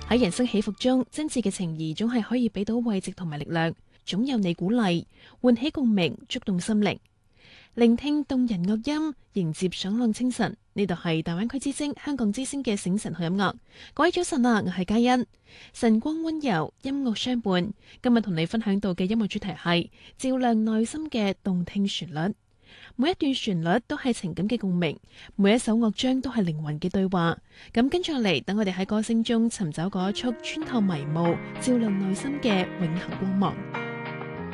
喺人生起伏中，真摯嘅情誼總係可以俾到慰藉同埋力量，總有你鼓勵，喚起共鳴，觸動心靈。聆聽動人樂音，迎接爽朗清晨。呢度係大灣區之聲香港之聲嘅醒晨好音樂。各位早晨啊，我係嘉欣。晨光溫柔，音樂相伴。今日同你分享到嘅音樂主題係照亮內心嘅動聽旋律。每一段旋律都係情感嘅共鳴，每一首樂章都係靈魂嘅對話。咁跟住落嚟，等我哋喺歌聲中尋找嗰一束穿透迷霧、照亮內心嘅永恆光芒。